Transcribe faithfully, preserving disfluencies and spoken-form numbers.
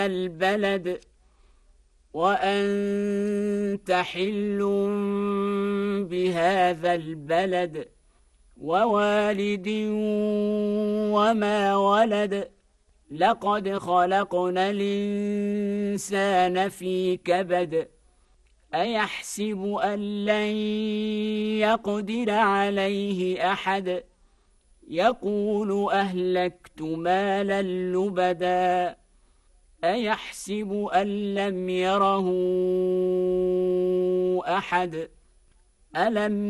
البلد وأنت حل بهذا البلد ووالد وما ولد لقد خلقنا الإنسان في كبد أيحسب أن لن يقدر عليه أحد يقول أهلكت مالا لبدا أيحسب أن لم يره أحد ألم